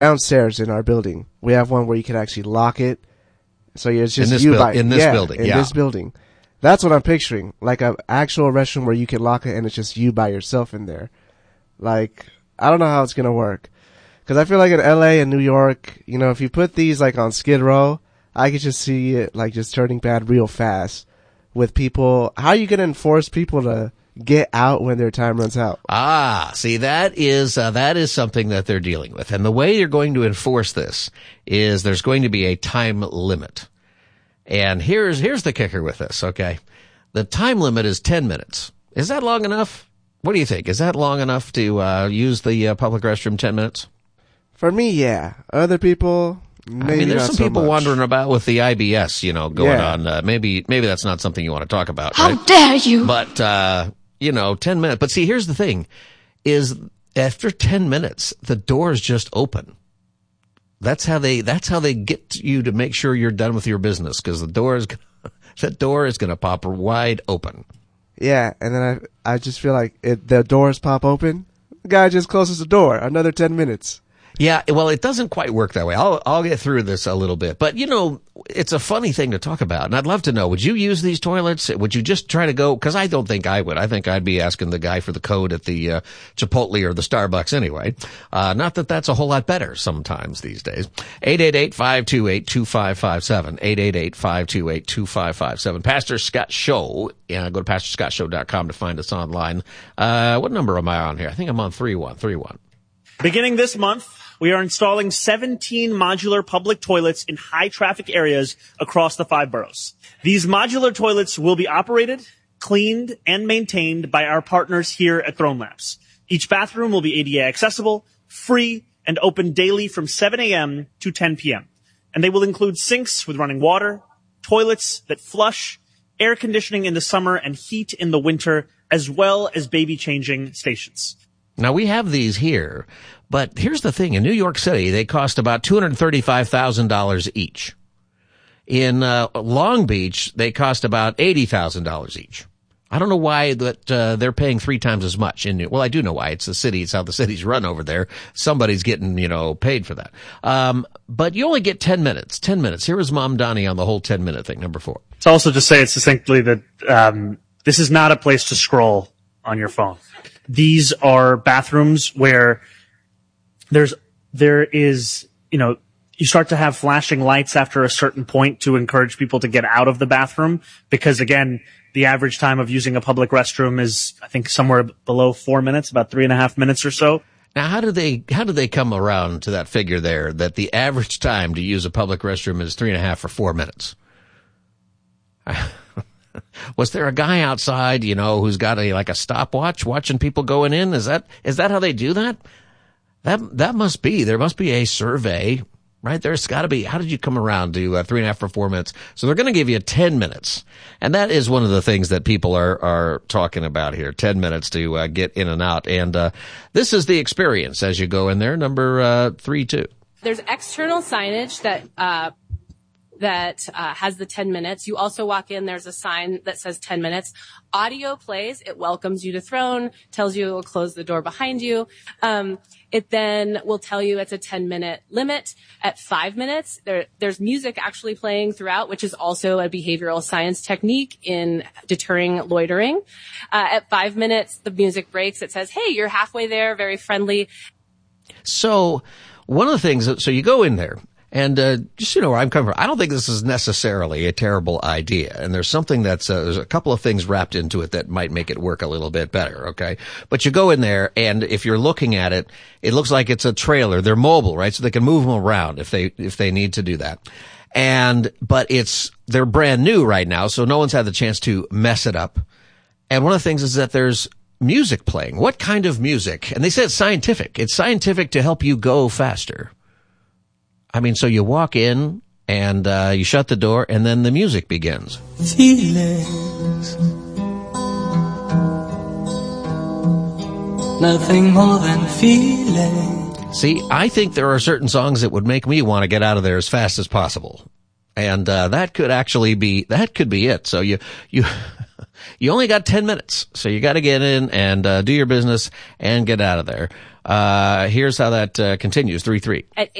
downstairs in our building, we have one where you can actually lock it. So it's just in this building. That's what I'm picturing, like an actual restroom where you can lock it and it's just you by yourself in there. Like, I don't know how it's gonna work, because I feel like in LA and New York, you know, if you put these like on Skid Row, I could just see it like just turning bad real fast with people. How are you gonna enforce people to get out when their time runs out? See, that is something that they're dealing with. And the way you're going to enforce this is there's going to be a time limit. And here's the kicker with this, okay? The time limit is 10 minutes. Is that long enough? What do you think? Is that long enough to use the public restroom 10 minutes? For me, yeah. Other people, maybe. I mean, there's not some so people much. wandering about with the IBS, going on. Maybe that's not something you want to talk about, right? How dare you! But 10 minutes. But see, here's the thing: is after 10 minutes, the doors just open. That's how they get you to make sure you're done with your business, because that door is going to pop wide open. Yeah, and then I just feel like the doors pop open, the guy just closes the door. Another 10 minutes. Yeah, well, it doesn't quite work that way. I'll get through this a little bit. But, it's a funny thing to talk about. And I'd love to know, would you use these toilets? Would you just try to go? Because I don't think I would. I think I'd be asking the guy for the code at the Chipotle or the Starbucks anyway. Not that that's a whole lot better sometimes these days. 888-528-2557. 888-528-2557. Pastor Scott Show. Yeah, go to pastorscottshow.com to find us online. What number am I on here? I think I'm on 3131. Beginning this month, we are installing 17 modular public toilets in high-traffic areas across the 5 boroughs. These modular toilets will be operated, cleaned, and maintained by our partners here at Throne Labs. Each bathroom will be ADA accessible, free, and open daily from 7 a.m. to 10 p.m. And they will include sinks with running water, toilets that flush, air conditioning in the summer and heat in the winter, as well as baby changing stations. Now, we have these here, but here's the thing. In New York City, they cost about $235,000 each. In Long Beach, they cost about $80,000 each. I don't know why that they're paying 3 times as much. Well, I do know why. It's the city. It's how the city's run over there. Somebody's getting, paid for that. But you only get 10 minutes. 10 minutes. Here was Mom Donnie on the whole 10-minute thing, number 4. To also just say it succinctly that this is not a place to scroll on your phone. These are bathrooms where there is, you start to have flashing lights after a certain point to encourage people to get out of the bathroom, because again, the average time of using a public restroom is, I think, somewhere below 4 minutes, about 3.5 minutes or so. Now, how do they come around to that figure there, that the average time to use a public restroom is 3.5 or 4 minutes? Was there a guy outside, who's got a stopwatch watching people going in? Is that how they do that? That must be. There must be a survey, right? There's got to be. How did you come around to 3.5 or 4 minutes? So they're going to give you 10 minutes. And that is one of the things that people are talking about here. 10 minutes to get in and out. And this is the experience as you go in there. Number 32. There's external signage that has the 10 minutes. You also walk in, there's a sign that says 10 minutes. Audio plays, it welcomes you to Throne, tells you it will close the door behind you. It then will tell you it's a 10-minute limit. At 5 minutes, there's music actually playing throughout, which is also a behavioral science technique in deterring loitering. At 5 minutes, the music breaks. It says, hey, you're halfway there, very friendly. So one of the things, so you go in there, and just where I'm coming from, I don't think this is necessarily a terrible idea. And there's something there's a couple of things wrapped into it that might make it work a little bit better, okay? But you go in there, and if you're looking at it, it looks like it's a trailer. They're mobile, right? So they can move them around if they need to do that. But they're brand new right now, so no one's had the chance to mess it up. And one of the things is that there's music playing. What kind of music? And they said it's scientific. It's scientific to help you go faster. I mean, so you walk in and you shut the door and then the music begins. Feelings, nothing more than feelings. See, I think there are certain songs that would make me want to get out of there as fast as possible. And that could be it. So you You only got 10 minutes, so you got to get in and do your business and get out of there. Here's how that continues. 3-3. At